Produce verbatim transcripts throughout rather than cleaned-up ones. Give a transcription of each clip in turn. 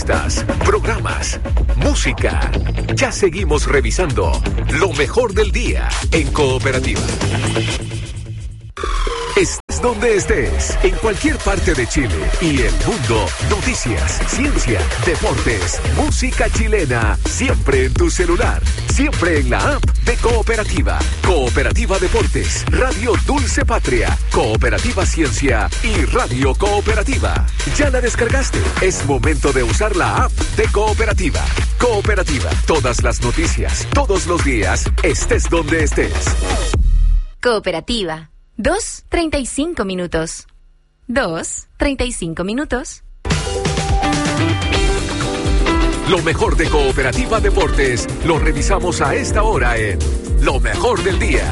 Entrevistas, programas, música. Ya seguimos revisando lo mejor del día en Cooperativa. Estés donde estés, en cualquier parte de Chile y el mundo, noticias, ciencia, deportes, música chilena, siempre en tu celular, siempre en la app de Cooperativa. Cooperativa Deportes, Radio Dulce Patria, Cooperativa Ciencia y Radio Cooperativa. ¿Ya la descargaste? Es momento de usar la app de Cooperativa. Cooperativa, todas las noticias, todos los días, estés donde estés. Cooperativa. Dos, treinta y cinco minutos. Dos, treinta y cinco minutos. Lo mejor de Cooperativa Deportes lo revisamos a esta hora en Lo Mejor del Día.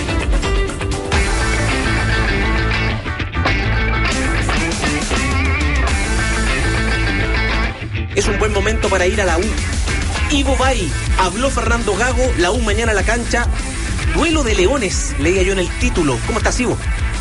Es un buen momento para ir a la U. Ivo Bay, habló Fernando Gago, la U mañana a la cancha. Duelo de leones, leía yo en el título. ¿Cómo estás, Ivo?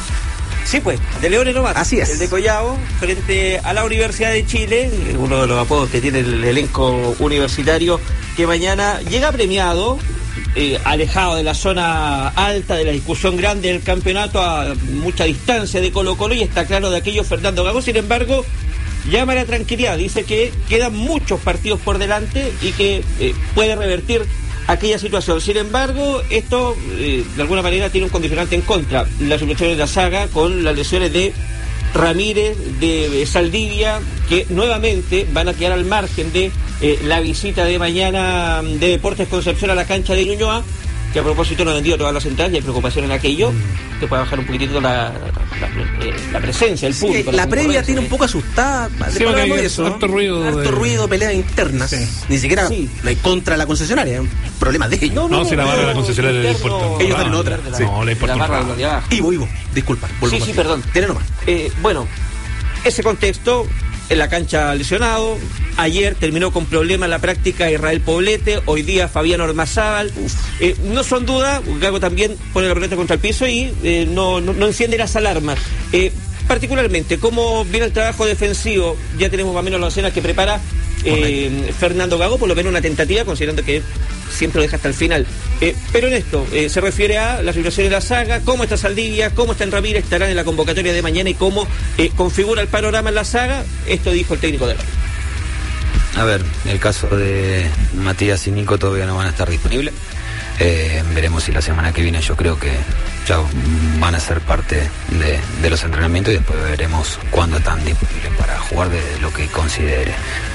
Sí, pues, de Leones nomás. Así es. El de Collao, frente a la Universidad de Chile, uno de los apodos que tiene el elenco universitario, que mañana llega premiado, eh, alejado de la zona alta, de la discusión grande del campeonato, a mucha distancia de Colo-Colo, y está claro de aquello Fernando Gago. Sin embargo, llama a la tranquilidad, dice que quedan muchos partidos por delante y que eh, puede revertir aquella situación. Sin embargo, esto eh, de alguna manera tiene un condicionante en contra. Las situaciones de la saga con las lesiones de Ramírez, de Saldivia, que nuevamente van a quedar al margen de eh, la visita de mañana de Deportes Concepción a la cancha de Ñuñoa, que a propósito no ha vendido todas las entradas y hay preocupación en aquello, mm. que puede bajar un poquitito la, la, eh, la presencia, el público. Sí, la, la previa tiene un poco asustada. Sí, hay eso, harto ¿no? ruido. Harto de... ruido, peleas internas. Sí. Ni siquiera sí. la contra la concesionaria, es un problema de ellos. No, no, no, no si la barra de la concesionaria le importa. Ellos están en otra. Sí. No, le importa. La barra de los de abajo. Ivo, Ivo, disculpa. Sí, sí, perdón. Tiene nomás. Eh, bueno, ese contexto, en la cancha lesionado. Ayer terminó con problemas la práctica Israel Poblete, hoy día Fabián Ormazábal. Eh, no son dudas, Gago también pone la pelota contra el piso y eh, no, no, no enciende las alarmas. Eh, particularmente, ¿cómo viene el trabajo defensivo? Ya tenemos más o menos las escenas que prepara eh, Fernando Gago, por lo menos una tentativa, considerando que siempre lo deja hasta el final. Eh, pero en esto, eh, se refiere a la situación de la saga, cómo está Saldivia, cómo está en Ramírez, estarán en la convocatoria de mañana y cómo eh, configura el panorama en la saga. Esto dijo el técnico de la. A ver, el caso de Matías y Nico todavía no van a estar disponibles. Eh, veremos si la semana que viene, yo creo que ya van a ser parte de, de los entrenamientos y después veremos cuándo están disponibles para jugar de lo que considere.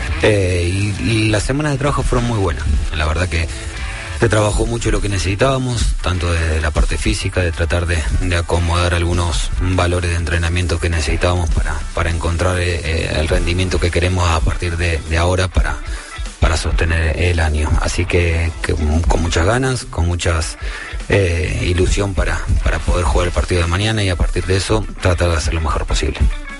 Eh, y, y las semanas de trabajo fueron muy buenas. La verdad que se trabajó mucho lo que necesitábamos, tanto de la parte física, de tratar de, de acomodar algunos valores de entrenamiento que necesitábamos para, para encontrar eh, el rendimiento que queremos a partir de, de ahora para, para sostener el año. Así que, que con muchas ganas, con muchas eh, ilusión para, para poder jugar el partido de mañana y a partir de eso tratar de hacer lo mejor posible.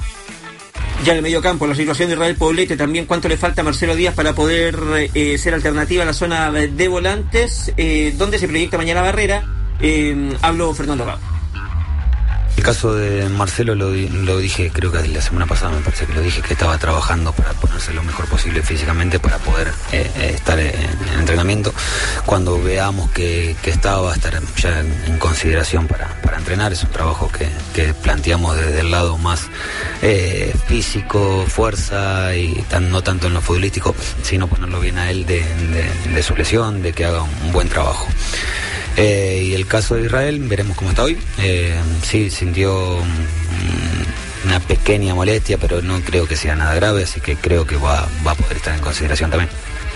Ya en el medio campo, la situación de Israel Poblete, también cuánto le falta a Marcelo Díaz para poder eh, ser alternativa a la zona de volantes, eh, donde se proyecta mañana Barrera. Eh, habló Fernando Gago. El caso de Marcelo lo, lo dije, creo que la semana pasada me parece que lo dije, que estaba trabajando para ponerse lo mejor posible físicamente para poder eh, estar en, en entrenamiento. Cuando veamos que, que estaba, va a estar ya en, en consideración para, para entrenar. Es un trabajo que, que planteamos desde el lado más eh, físico, fuerza y tan, no tanto en lo futbolístico, sino ponerlo bien a él de, de, de su lesión, de que haga un buen trabajo. Eh, y el caso de Israel, veremos cómo está hoy. Eh, sí, sintió mm, una pequeña molestia, pero no creo que sea nada grave, así que creo que va, va a poder estar en consideración también.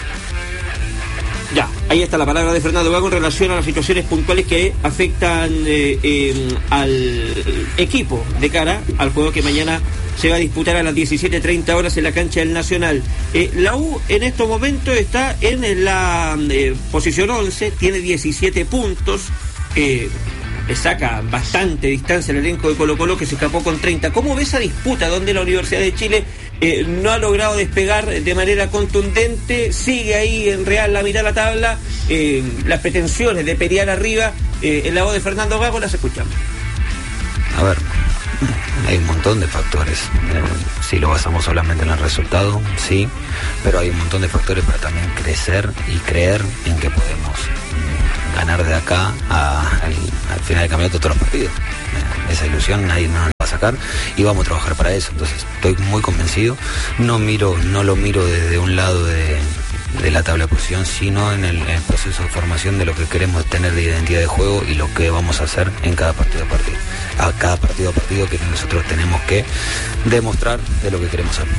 Ya, ahí está la palabra de Fernando Gago en relación a las situaciones puntuales que afectan eh, eh, al equipo de cara al juego que mañana se va a disputar a las diecisiete treinta horas en la cancha del Nacional. Eh, la U en estos momentos está en la eh, posición once, tiene diecisiete puntos, eh, le saca bastante distancia el elenco de Colo-Colo, que se escapó con treinta. ¿Cómo ves esa disputa donde la Universidad de Chile eh, no ha logrado despegar de manera contundente? Sigue ahí en Real la mitad de la tabla, eh, las pretensiones de pelear arriba, eh, en la voz de Fernando Gago las escuchamos. A ver, hay un montón de factores. Eh, si lo basamos solamente en el resultado, sí, pero hay un montón de factores para también crecer y creer en que podemos mm, ganar de acá a, al, al final del campeonato todos los partidos. Eh, esa ilusión nadie nos la va a sacar y vamos a trabajar para eso. Entonces estoy muy convencido. No miro, no lo miro desde un lado de, de la tabla de posición, sino en el, en el proceso de formación de lo que queremos tener de identidad de juego y lo que vamos a hacer en cada partido a partido. A cada partido a partido que nosotros tenemos que demostrar de lo que queremos hacer.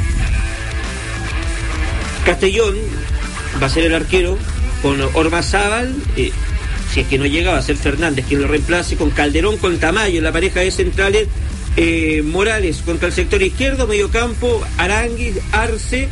Castellón va a ser el arquero con Ormazábal, eh, si es que no llega va a ser Fernández quien lo reemplace, con Calderón, con Tamayo en la pareja de centrales, eh, Morales contra el sector izquierdo, medio campo, Aránguiz, Arce,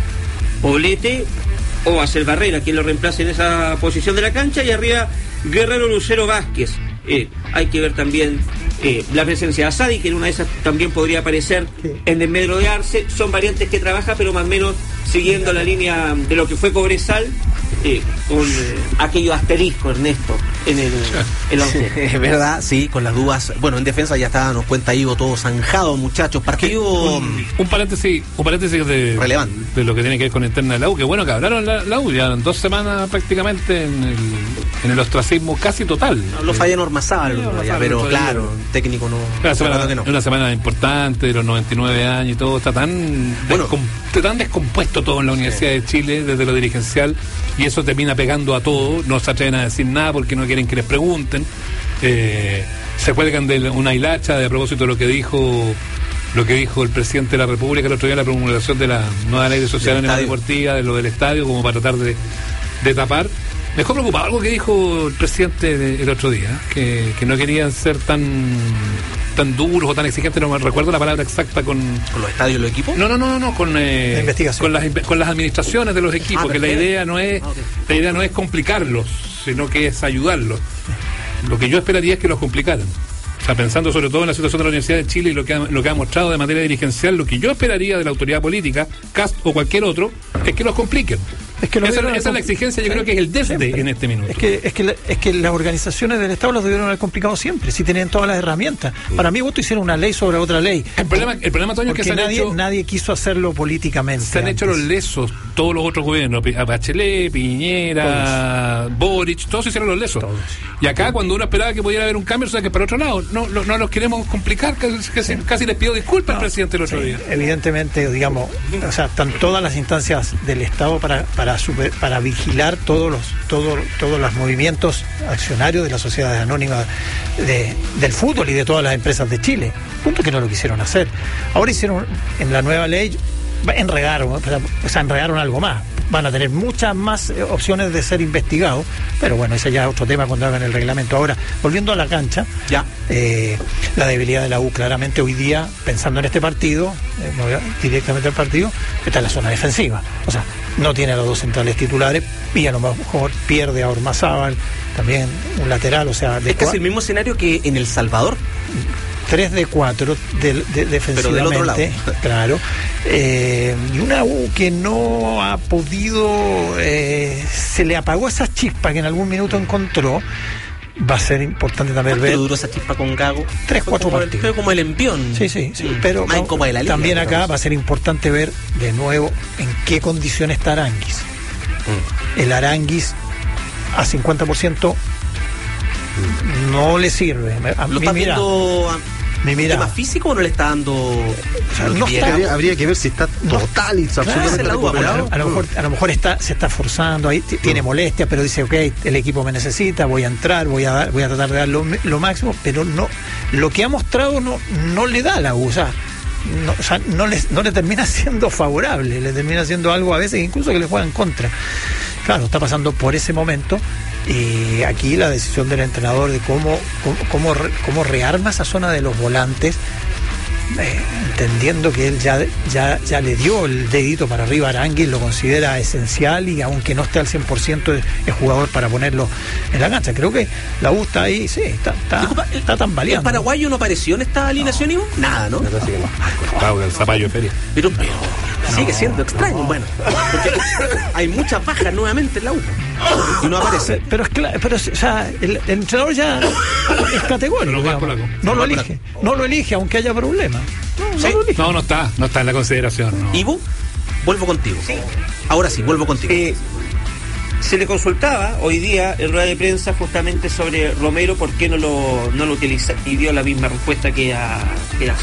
Poblete o va a ser Barrera quien lo reemplace en esa posición de la cancha, y arriba Guerrero, Lucero, Vázquez. Eh, hay que ver también eh, la presencia de Asadi, que en una de esas también podría aparecer sí. en desmedro de Arce. Son variantes que trabaja, pero más o menos siguiendo la línea de lo que fue Cobresal, eh, con eh, aquellos asteriscos, Ernesto, en el, el once. Es verdad, sí, con las dudas. Bueno, en defensa ya está, nos cuenta Ivo, todo zanjado, muchachos. Partido un, un paréntesis, un paréntesis de, relevante de lo que tiene que ver con la interna de la U. Que bueno que hablaron la, la U, ya dos semanas prácticamente en el, en el ostracismo casi total. No, lo falla Ormazábal, no, no, pero claro, el técnico no. Una semana, que no. Una semana importante, de los noventa y nueve años y todo, está tan, bueno, descom- tan descompuesto todo en la Universidad sí. de Chile, desde lo dirigencial, y eso termina pegando a todo. No se atreven a decir nada porque no quieren que les pregunten. Eh, se cuelgan de una hilacha de a propósito de lo que dijo lo que dijo el presidente de la República el otro día en la promulgación de la nueva ley de sociedad anónima deportiva, de lo del estadio, como para tratar de, de tapar. Me dejó preocupado algo que dijo el presidente el otro día, que, que no querían ser tan tan duros o tan exigentes, no me recuerdo la palabra exacta. ¿Con, ¿Con los estadios y los equipos? No, no, no, no, con, eh, investigación. con, las, con las administraciones de los equipos, ah, que la idea no es, ah, okay. la idea no es complicarlos, sino que es ayudarlos. Lo que yo esperaría es que los complicaran. O sea, pensando sobre todo en la situación de la Universidad de Chile y lo que ha, lo que ha mostrado de materia dirigencial, lo que yo esperaría de la autoridad política, C A S T o cualquier otro, es que los compliquen. Es que esa, esa es la exigencia, yo creo que es el desde en este minuto. Es que, es, que la, es que las organizaciones del Estado los debieron haber complicado siempre, si tenían todas las herramientas. Sí. Para mí, voto hicieron una ley sobre otra ley. El problema, el problema Toño, es que se nadie, han hecho, nadie quiso hacerlo políticamente. Se han antes. hecho los lesos todos los otros gobiernos, Bachelet, Piñera, todos. Boric, todos hicieron los lesos. Todos. Y acá, cuando uno esperaba que pudiera haber un cambio, o sea, que para otro lado, no, no, no los queremos complicar, casi, casi, casi les pido disculpas no, al presidente el otro sí, día. Evidentemente, digamos, o sea, están todas las instancias del Estado para, para, super, para vigilar todos los todo, todos los movimientos accionarios de las sociedades anónimas de, del fútbol y de todas las empresas de Chile. Punto que no lo quisieron hacer. Ahora hicieron en la nueva ley, enredaron, o sea, enredaron algo más. Van a tener muchas más opciones de ser investigados, pero bueno, ese ya es otro tema cuando hagan el reglamento. Ahora, volviendo a la cancha, ya eh, la debilidad de la U claramente hoy día, pensando en este partido, eh, directamente al partido, está en la zona defensiva. O sea, no tiene a los dos centrales titulares y a lo mejor pierde a Ormazábal, también un lateral, o sea... De es casi el mismo escenario que en El Salvador. tres de cuatro de, de, defensivamente, pero del otro lado. Claro, eh, y una U que no ha podido, eh, se le apagó esa chispa que en algún minuto encontró. Va a ser importante también ver. ¿Pero duró esa chispa con Gago? Tres, cuatro partidos. Fue como el envión. Sí, sí, sí. Pero no, como de la liga, también acá digamos. Va a ser importante ver de nuevo en qué condiciones está Aránguiz. Mm. El Aránguiz a cincuenta por ciento no le sirve. A ¿Lo mí, está mira, viendo mi mira. tema físico o no le está dando? O sea, no está, habría, habría que ver si está total y absolutamente recuperado. A lo mejor, a lo mejor está, se está forzando, ahí t- tiene molestias, pero dice, ok, el equipo me necesita, voy a entrar, voy a dar, voy a tratar de dar lo, lo máximo, pero no, lo que ha mostrado no, no le da a la U, o sea, no, o sea, no le, no le termina siendo favorable, le termina siendo algo a veces incluso que le juega en contra. Claro, está pasando por ese momento. Y aquí la decisión del entrenador de cómo cómo, cómo, re, cómo rearma esa zona de los volantes, eh, entendiendo que él ya, ya, ya le dio el dedito para arriba a Aránguiz, lo considera esencial y aunque no esté al cien por ciento es, es jugador para ponerlo en la cancha. Creo que la U está ahí, sí, está, está, Disculpa, está tan valiente. ¿El paraguayo no apareció en esta alineación, Ivo? No. Nada, ¿no? Claro, el zapallo de feria. Pero, pero sigue no. siendo extraño, bueno. Porque hay muchas bajas nuevamente en la U. Y no aparece. Pero es claro, pero o sea, el, el entrenador ya es categórico. Pero no, no lo elige, no lo elige aunque haya problemas. No, ¿Sí? no, lo elige. No, no está, no está en la consideración. No. Ivo, vuelvo contigo. Sí. Ahora sí, vuelvo contigo. Eh, se le consultaba hoy día en rueda de prensa justamente sobre Romero, por qué no lo, no lo utiliza, y dio la misma respuesta que a, que a